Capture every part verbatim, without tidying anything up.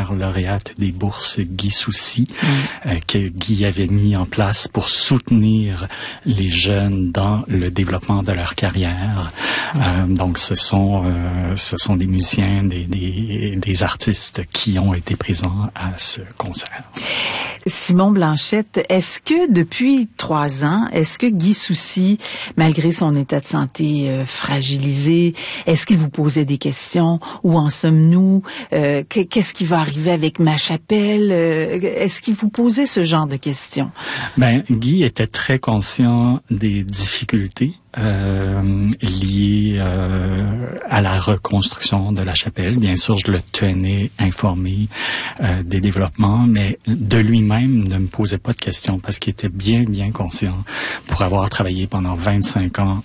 première lauréate des bourses Guy Soucy, mmh. euh, que Guy avait mis en place pour soutenir les jeunes dans le développement de leur carrière. Mmh. Euh, donc, ce sont euh, ce sont des musiciens, des, des, des artistes qui ont été présents à ce concert. Simon Blanchette, est-ce que depuis trois ans, est-ce que Guy Soucy, malgré son état de santé euh, fragilisé, est-ce qu'il vous posait des questions? Où en sommes-nous? Euh, qu'est-ce qui va arriver avec ma chapelle? Euh, est-ce qu'il vous posait ce genre de questions? Ben, Guy était très conscient des difficultés Euh, lié euh, à la reconstruction de la chapelle. Bien sûr, je le tenais informé euh, des développements, mais de lui-même ne me posait pas de questions parce qu'il était bien, bien conscient, pour avoir travaillé pendant vingt-cinq ans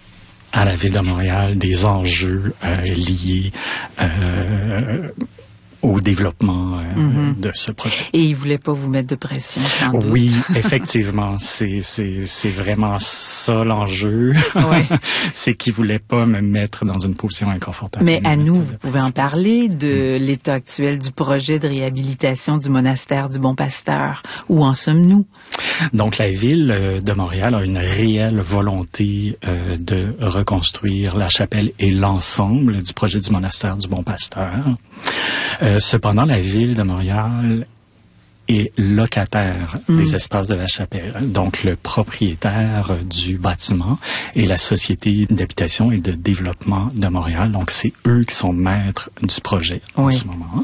à la Ville de Montréal, des enjeux euh, liés euh, au développement euh, mm-hmm. de ce projet. Et il voulait pas vous mettre de pression, sans doute. Oui, effectivement, c'est c'est c'est vraiment ça l'enjeu. Ouais. C'est qu'il voulait pas me mettre dans une position inconfortable. Mais à nous, vous pouvez en parler de mm. l'état actuel du projet de réhabilitation du monastère du Bon Pasteur. Où en sommes-nous? Donc, la Ville de Montréal a une réelle volonté euh, de reconstruire la chapelle et l'ensemble du projet du monastère du Bon Pasteur. Euh, cependant, la Ville de Montréal est locataire mmh. des espaces de la chapelle. Donc, le propriétaire du bâtiment est la Société d'habitation et de développement de Montréal. Donc, c'est eux qui sont maîtres du projet oui. en ce moment.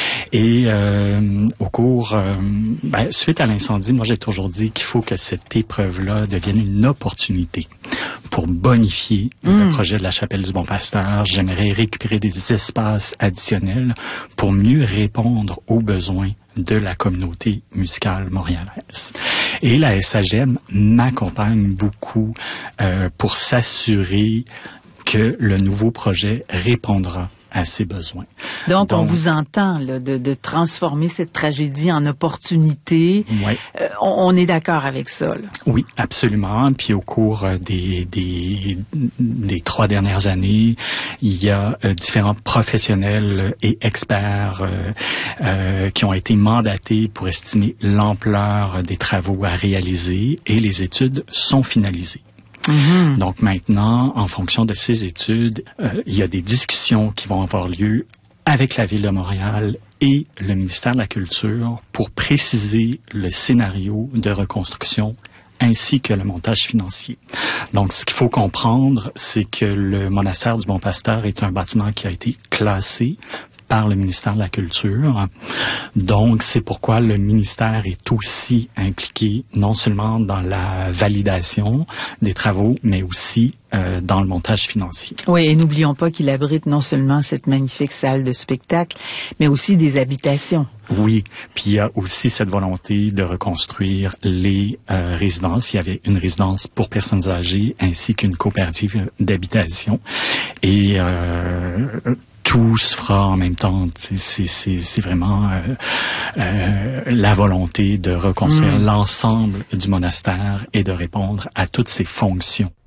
Et euh, au cours, euh, ben, suite à l'incendie, moi, j'ai toujours dit qu'il faut que cette épreuve-là devienne une opportunité pour bonifier mmh. le projet de la chapelle du Bon Pasteur. J'aimerais récupérer des espaces additionnels pour mieux répondre aux besoins de la communauté musicale montréalaise. Et la S A G M m'accompagne beaucoup euh, pour s'assurer que le nouveau projet répondra à ses besoins. Donc, Donc on vous entend là, de, de transformer cette tragédie en opportunité. Oui. Euh, on, on est d'accord avec ça. Là. Oui, absolument. Puis au cours des, des, des trois dernières années, il y a euh, différents professionnels et experts euh, euh, qui ont été mandatés pour estimer l'ampleur des travaux à réaliser et les études sont finalisées. Mm-hmm. Donc maintenant, en fonction de ces études, euh, il y a des discussions qui vont avoir lieu avec la Ville de Montréal et le ministère de la Culture pour préciser le scénario de reconstruction ainsi que le montage financier. Donc, ce qu'il faut comprendre, c'est que le monastère du Bon Pasteur est un bâtiment qui a été classé par le ministère de la Culture. Donc, c'est pourquoi le ministère est aussi impliqué non seulement dans la validation des travaux, mais aussi euh, dans le montage financier. Oui, et n'oublions pas qu'il abrite non seulement cette magnifique salle de spectacle, mais aussi des habitations. Oui, puis il y a aussi cette volonté de reconstruire les euh, résidences. Il y avait une résidence pour personnes âgées ainsi qu'une coopérative d'habitation. Et euh, tout se fera en même temps. C'est, c'est, c'est vraiment euh, euh, la volonté de reconstruire mmh. l'ensemble du monastère et de répondre à toutes ses fonctions.